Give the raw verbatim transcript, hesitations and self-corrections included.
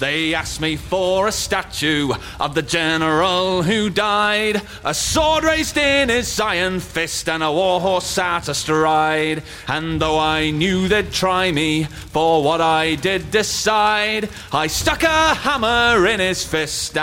They asked me for a statue of the general who died, a sword raised in his iron fist and a war horse sat astride. And though I knew they'd try me for what I did decide, I stuck a hammer in his fist and